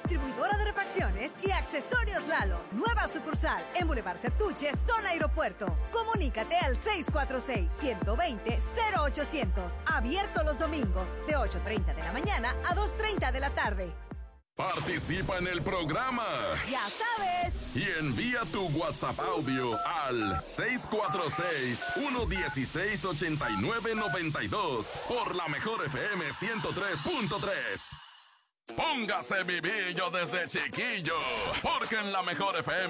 Distribuidora de refacciones y accesorios Lalo. Nueva sucursal en Boulevard Certuche, zona aeropuerto. Comunícate al 646-120-0800. Abierto los domingos de 8:30 de la mañana a 2:30 de la tarde. Participa en el programa. Ya sabes. Y envía tu WhatsApp audio al 646-116-8992 por la mejor FM 103.3. Póngase vivillo desde chiquillo, porque en la mejor FM